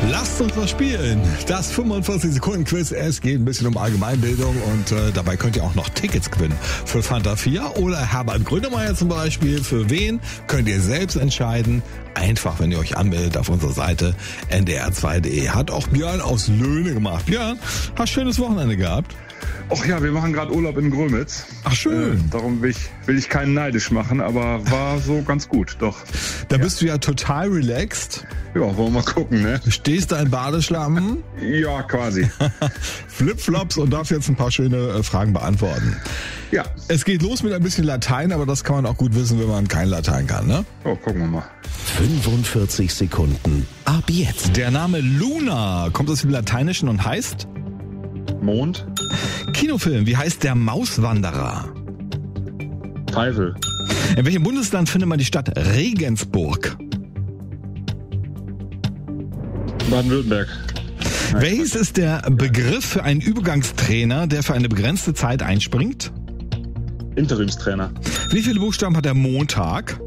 Lasst uns was spielen. Das 45-Sekunden-Quiz. Es geht ein bisschen um Allgemeinbildung und dabei könnt ihr auch noch Tickets gewinnen. Für Fanta 4 oder Herbert Grönemeyer zum Beispiel. Für wen könnt ihr selbst entscheiden. Einfach, wenn ihr euch anmeldet auf unserer Seite ndr2.de. Hat auch Björn aus Löhne gemacht. Björn, hast ein schönes Wochenende gehabt? Ach ja, wir machen gerade Urlaub in Grömitz. Ach schön. Darum will ich keinen neidisch machen, aber war so ganz gut, doch. Da bist du ja total relaxed. Ja, wollen wir mal gucken, ne? Stehst da in Badeschlappen? Ja, quasi. Flipflops und darfst jetzt ein paar schöne Fragen beantworten. Ja. Es geht los mit ein bisschen Latein, aber das kann man auch gut wissen, wenn man kein Latein kann, ne? Oh, gucken wir mal. 45 Sekunden ab jetzt. Der Name Luna kommt aus dem Lateinischen und heißt? Mond. Kinofilm, wie heißt der Mauswanderer? Teufel. In welchem Bundesland findet man die Stadt Regensburg? Baden-Württemberg. Welches ist der Begriff für einen Übergangstrainer, der für eine begrenzte Zeit einspringt? Interimstrainer. Wie viele Buchstaben hat der Montag?